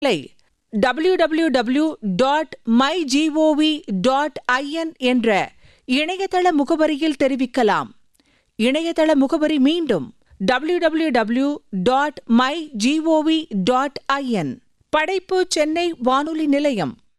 www.mygov.in என்ற இணையதள முகவரியில் தெரிவிக்கலாம். இணையதள முகவரி மீண்டும் www.mygov.in. படைப்பு சென்னை வானொலி நிலையம்.